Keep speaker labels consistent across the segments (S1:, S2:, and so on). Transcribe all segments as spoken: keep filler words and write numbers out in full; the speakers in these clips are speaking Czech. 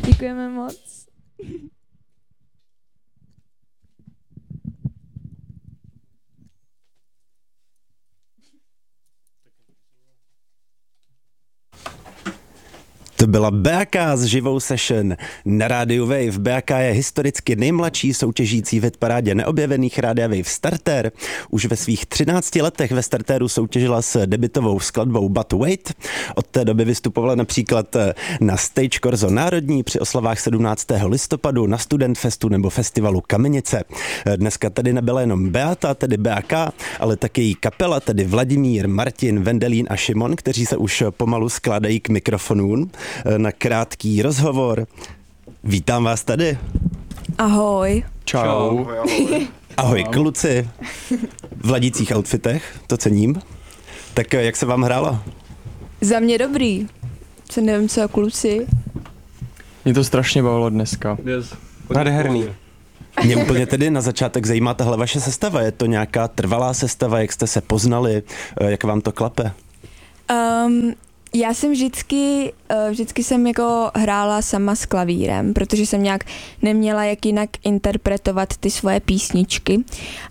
S1: Děkujeme moc.
S2: To byla bé á ká s živou session na rádiu Wave. bé á ká je historicky nejmladší soutěžící v hitparádě neobjevených rádia Wave Starter. Už ve svých třinácti letech ve Starteru soutěžila s debutovou skladbou But Wait. Od té doby vystupovala například na Stage Corso Národní při oslavách sedmnáctého listopadu, na Studentfestu nebo festivalu Kamenice. Dneska tady nebyla jenom Beata, tedy bé á ká, ale také její kapela, tedy Vladimír, Martin, Vendelín a Šimon, kteří se už pomalu skládají k mikrofonům na krátký rozhovor. Vítám vás tady.
S1: Ahoj.
S3: Čau.
S4: Ahoj, ahoj.
S2: Ahoj kluci. V ladících outfitech, to cením. Tak jak se vám hrálo?
S1: Za mě dobrý. Co nevím, co kluci.
S3: Mě to strašně bavilo dneska.
S4: Yes.
S3: Nádherný.
S2: Mě úplně tedy na začátek zajímá tahle vaše sestava. Je to nějaká trvalá sestava, jak jste se poznali, jak vám to klape?
S1: Um, já jsem vždycky, vždycky jsem jako hrála sama s klavírem, protože jsem nějak neměla jak jinak interpretovat ty svoje písničky,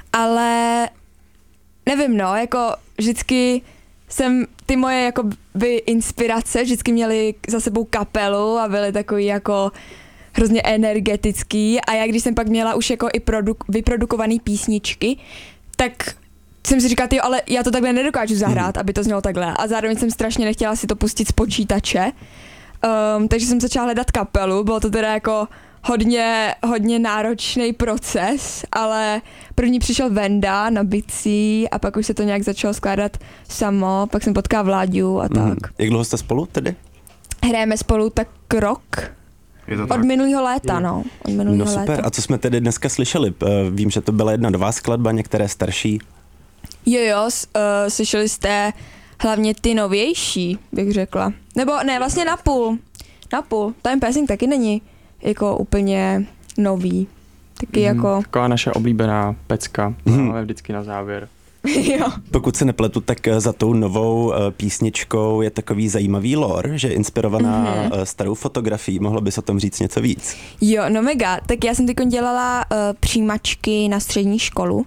S1: ale nevím no, jako vždycky jsem, ty moje jako by inspirace vždycky měly za sebou kapelu a byly takový jako hrozně energetický a já když jsem pak měla už jako i produk, vyprodukovaný písničky, tak jsem si říkala, jo, ale já to takhle nedokážu zahrát, aby to znělo takhle. A zároveň jsem strašně nechtěla si to pustit z počítače. Um, takže jsem začala hledat kapelu. Bylo to teda jako hodně, hodně náročný proces, ale první přišel Venda na bicí a pak už se to nějak začalo skládat samo. Pak jsem potkala Vláďu a tak. Mm.
S2: Jak dlouho jste spolu tedy?
S1: Hrajeme spolu tak rok.
S4: Je to
S1: Od
S4: tak.
S1: minulého léta, no. Od minulého
S2: No super.
S1: léta.
S2: A co jsme tedy dneska slyšeli? Vím, že to byla jedna nová skladba, některé starší.
S1: Jo, jo, uh, slyšeli jste hlavně ty novější, bych řekla. Nebo ne, vlastně napůl. Napůl. Time Passing taky není jako úplně nový. Taky mm, jako...
S3: Taková naše oblíbená pecka.
S2: Mm.
S3: Máme vždycky na závěr.
S1: jo.
S2: Pokud se nepletu, tak za tou novou písničkou je takový zajímavý lore, že je inspirovaná mm-hmm. starou fotografií. Mohlo bys o tom říct něco víc?
S1: Jo, no mega. Tak já jsem teď dělala uh, přijímačky na střední školu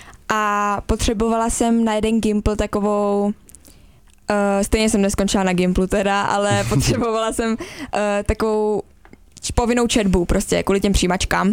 S1: a potřebovala jsem na jeden Gimpl takovou, uh, stejně jsem neskončila na Gimplu teda, ale potřebovala jsem uh, takovou povinnou četbu prostě kvůli těm přijímačkám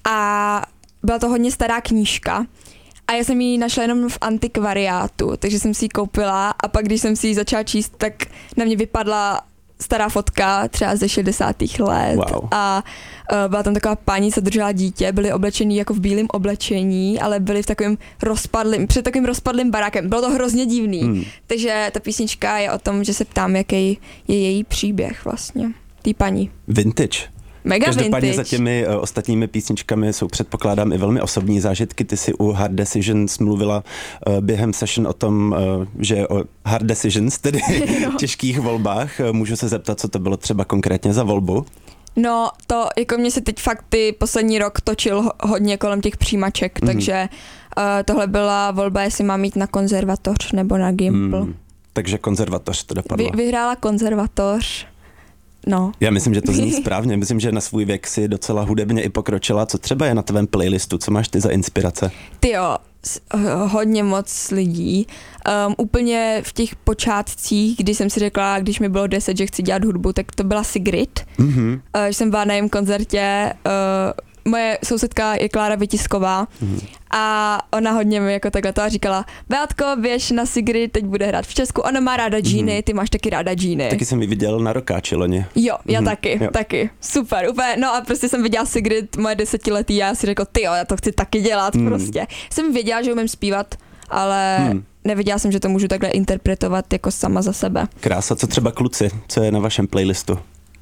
S1: a byla to hodně stará knížka a já jsem ji našla jenom v antikvariátu, takže jsem si ji koupila a pak když jsem si ji začala číst, tak na mě vypadla stará fotka třeba ze šedesátých let
S2: wow.
S1: a uh, byla tam taková paní, co držela dítě, byli oblečení jako v bílém oblečení, ale byli v takovém rozpadlým, před takovým rozpadlým barákem. Bylo to hrozně divný. Hmm. Takže ta písnička je o tom, že se ptám, jaký je její příběh vlastně, té paní.
S2: Vintage.
S1: Mega
S2: Každopádně
S1: vintage.
S2: za těmi uh, ostatními písničkami jsou, předpokládám, i velmi osobní zážitky. Ty si u Hard Decisions mluvila uh, během session o tom, uh, že o Hard Decisions, tedy těžkých volbách. Uh, můžu se zeptat, co to bylo třeba konkrétně za volbu?
S1: No, to jako mě se teď fakt ty poslední rok točil ho- hodně kolem těch přijímaček, mm. takže uh, tohle byla volba, jestli mám jít na konzervatoř nebo na Gimpl. Mm.
S2: Takže konzervatoř to dopadlo.
S1: Vy, vyhrála konzervatoř. No.
S2: Já myslím, že to zní správně. Myslím, že na svůj věk si docela hudebně i pokročila. Co třeba je na tvém playlistu? Co máš ty za inspirace?
S1: Ty jo, hodně moc lidí. Um, úplně v těch počátcích, kdy jsem si řekla, když mi bylo deset, že chci dělat hudbu, tak to byla Sigrid. Mm-hmm. Uh, jsem byla na jejím koncertě. Uh, moje sousedka je Klára Vytisková mm-hmm. a ona hodně mi jako takhle to říkala, Beatko, běž na Sigrid, teď bude hrát v Česku, ona má ráda džíny, mm-hmm. ty máš taky ráda džíny.
S2: Taky jsem ji viděl na Rokáči loni.
S1: Jo, já mm-hmm. taky,
S2: jo.
S1: taky, super, úplně, no a prostě jsem viděla Sigrid, moje desetiletí, a já si řekla, tyjo, já to chci taky dělat mm. prostě. Jsem věděla, že umím zpívat, ale mm. nevěděla jsem, že to můžu takhle interpretovat jako sama za sebe.
S2: Krása, co třeba kluci, co je na vašem playlistu?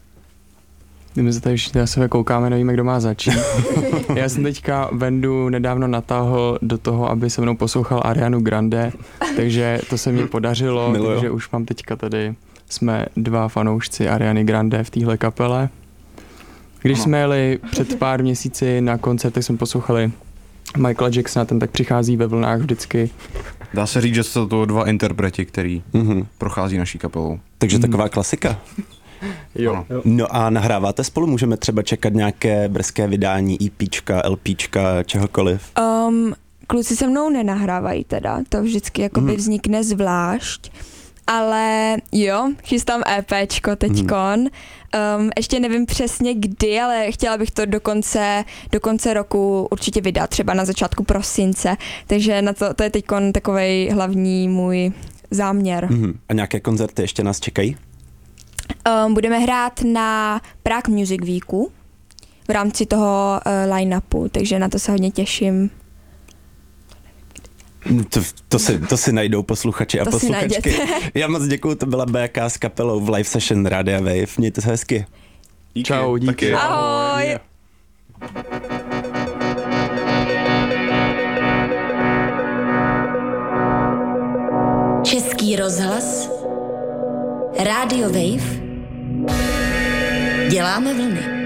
S3: My se tady všichni na sebe koukáme, nevíme, kdo má začít. Já jsem teďka Vendu nedávno natáhl do toho, aby se mnou poslouchal Arianu Grande, takže to se mi podařilo,
S2: Miluju.
S3: Takže už mám teďka tady, jsme dva fanoušci Ariany Grande v téhle kapele. Když ano. jsme jeli před pár měsíci na koncert, tak jsme poslouchali Michaela Jacksona, ten tak přichází ve vlnách vždycky.
S4: Dá se říct, že jsou to dva interpreti, který mm-hmm. prochází naší kapelou.
S2: Takže
S3: mm.
S2: taková klasika.
S3: Jo.
S2: No a nahráváte spolu? Můžeme třeba čekat nějaké brzké vydání, EPčka, LPčka, čehokoliv?
S1: Um, kluci se mnou nenahrávají teda, to vždycky jakoby
S2: Hmm.
S1: vznikne zvlášť. Ale jo, chystám EPčko teďkon. Um, ještě nevím přesně kdy, ale chtěla bych to do konce, do konce roku určitě vydat, třeba na začátku prosince. Takže na to, to je teďkon takovej hlavní můj záměr.
S2: Mhm. A nějaké koncerty ještě nás čekají?
S1: Um, budeme hrát na Prague Music Weeku v rámci toho uh, line-upu, takže na to se hodně těším.
S2: To, to, si, to si najdou posluchači a
S1: To si
S2: posluchačky.
S1: najděte.
S2: Já moc děkuju, to byla bé ká s kapelou v live session Rádia Wave. Mějte se hezky.
S4: Díky,
S3: Čau, díky.
S4: taky.
S1: Ahoj.
S5: Český rozhlas, Rádio Wave, děláme vlny.